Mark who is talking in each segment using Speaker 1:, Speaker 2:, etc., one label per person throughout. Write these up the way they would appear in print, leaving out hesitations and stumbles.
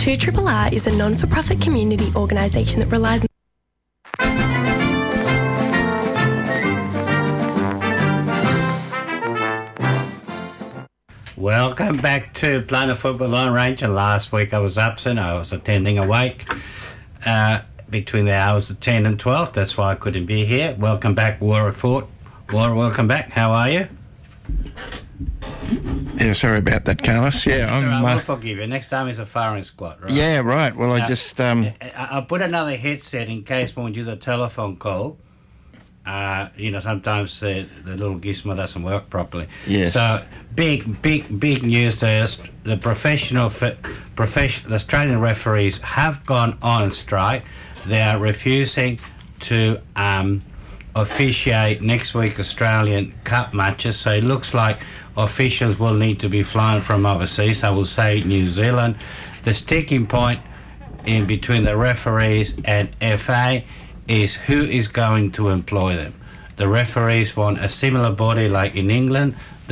Speaker 1: 2RRR is a non-for-profit community organisation that relies on...
Speaker 2: Welcome back to Planet Football Lone Ranger. Last week I was absent. I was attending a wake between the hours of 10 and 12. That's why I couldn't be here. Welcome back, Warwick Fort. Warwick, welcome back. How are you?
Speaker 3: Yeah, sorry about that, Carlos. Yeah, I'm...
Speaker 2: We'll forgive you. Next time it's a firing squad, right?
Speaker 3: Yeah, right. Well, I just...
Speaker 2: I'll put another headset in case when we do the telephone call, sometimes the little gizmo doesn't work properly.
Speaker 3: Yes.
Speaker 2: So, big news there. The the Australian referees have gone on strike. They are refusing to officiate next week Australian Cup matches. So it looks like officials will need to be flying from overseas. I will say New Zealand. The sticking point in between the referees and FA is who is going to employ them. The referees want a similar body like in England, the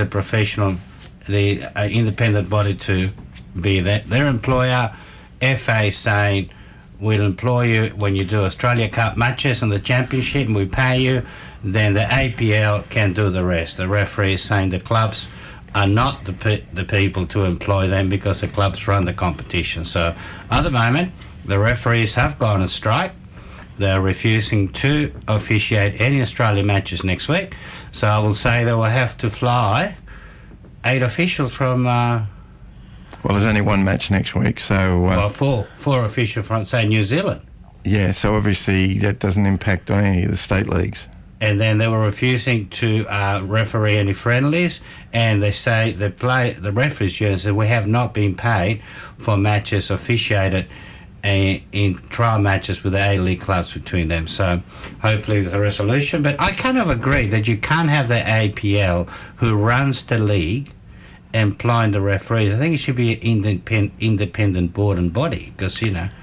Speaker 2: independent body to be their employer. FA saying, we'll employ you when you do Australia Cup matches and the Championship and we pay you. Then the APL can do the rest. The referees saying the clubs are not the people to employ them because the clubs run the competition. So at the moment, the referees have gone on strike. They're refusing to officiate any Australian matches next week. So I will say they will have to fly 8 officials from...
Speaker 3: well, there's only one match next week, so...
Speaker 2: four officials from, say, New Zealand.
Speaker 3: Yeah, so obviously that doesn't impact on any of the state leagues.
Speaker 2: And then they were refusing to referee any friendlies, and they say the referees union said we have not been paid for matches officiated in trial matches with the A-League clubs between them. So hopefully there's a resolution. But I kind of agree that you can't have the APL, who runs the league, employing the referees. I think it should be an independent board and body because,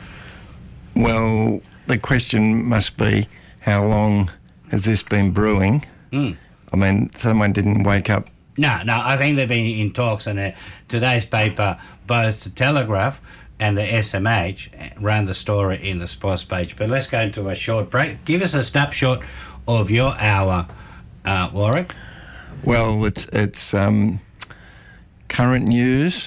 Speaker 3: Well, the question must be how long has this been brewing? I mean, someone didn't wake up.
Speaker 2: No, I think they've been in talks, and today's paper, both the Telegraph and the SMH, ran the story in the sports page. But let's go into a short break. Give us a snapshot of your hour, Warwick.
Speaker 3: Well, it's current news,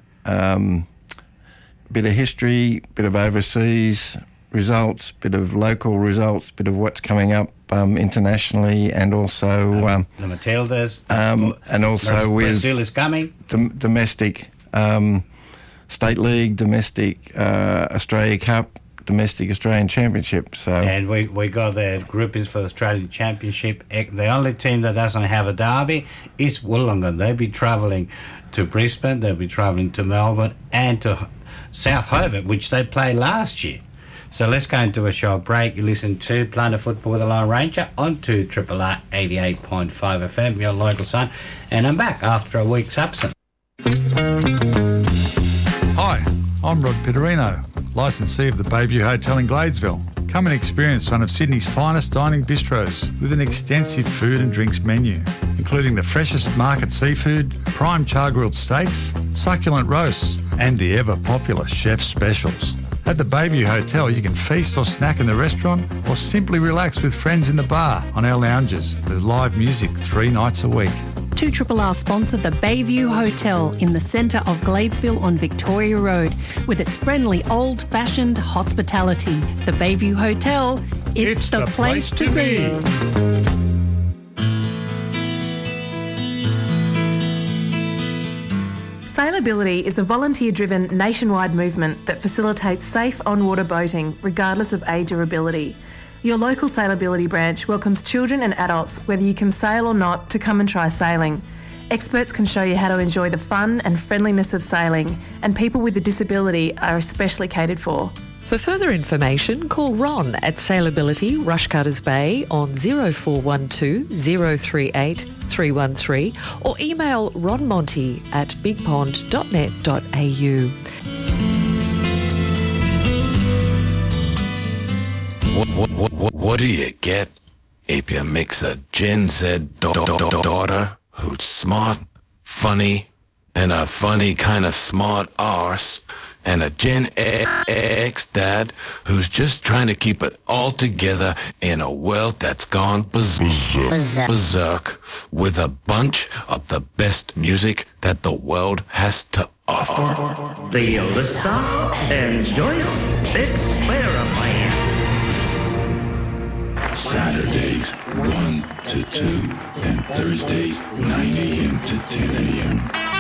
Speaker 3: bit of history, bit of overseas results, bit of local results, bit of what's coming up internationally, and also
Speaker 2: the Matildas,
Speaker 3: and also
Speaker 2: Brazil is coming.
Speaker 3: Domestic State League, domestic Australia Cup, domestic Australian Championship. So,
Speaker 2: and we got the groupings for the Australian Championship. The only team that doesn't have a derby is Wollongong. They'll be travelling to Brisbane, they'll be travelling to Melbourne and to South Hobart, which they played last year. So let's go into a short break. You listen to Planet Football with the Lone Ranger on 2RRR 88.5 FM, your local son. And I'm back after a week's absence.
Speaker 4: Hi, I'm Rod Pitterino, licensee of the Bayview Hotel in Gladesville. Come and experience one of Sydney's finest dining bistros with an extensive food and drinks menu, including the freshest market seafood, prime char-grilled steaks, succulent roasts, and the ever-popular chef's specials. At the Bayview Hotel, you can feast or snack in the restaurant or simply relax with friends in the bar on our lounges with live music 3 nights a week.
Speaker 5: 2RRR sponsor the Bayview Hotel in the centre of Gladesville on Victoria Road with its friendly old-fashioned hospitality. The Bayview Hotel, it's the place to be.
Speaker 6: Sailability is a volunteer-driven nationwide movement that facilitates safe on-water boating regardless of age or ability. Your local Sailability branch welcomes children and adults, whether you can sail or not, to come and try sailing. Experts can show you how to enjoy the fun and friendliness of sailing, and people with a disability are especially catered for.
Speaker 7: For further information, call Ron at Sailability Rushcutters Bay on 0412 038 313 or email ronmonty at bigpond.net.au.
Speaker 8: What do you get if you mix a Gen Z daughter who's smart, funny, and a funny kind of smart arse and a Gen X dad who's just trying to keep it all together in a world that's gone berserk with a bunch of the best music that the world has to offer.
Speaker 9: The listener enjoys this Caravan.
Speaker 10: Saturdays 1 to 2 and Thursdays 9 a.m. to 10 a.m.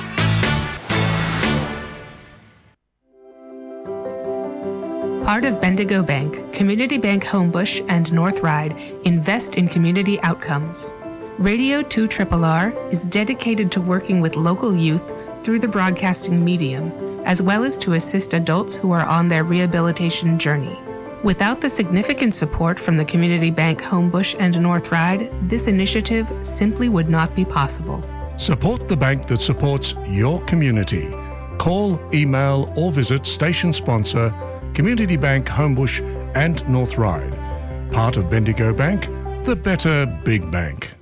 Speaker 11: Part of Bendigo Bank, Community Bank Homebush and North Ryde invest in community outcomes. Radio 2 RRR is dedicated to working with local youth through the broadcasting medium, as well as to assist adults who are on their rehabilitation journey. Without the significant support from the Community Bank Homebush and North Ryde, this initiative simply would not be possible.
Speaker 12: Support the bank that supports your community. Call, email or visit station sponsor Community Bank Homebush and North Ryde. Part of Bendigo Bank, the better big bank.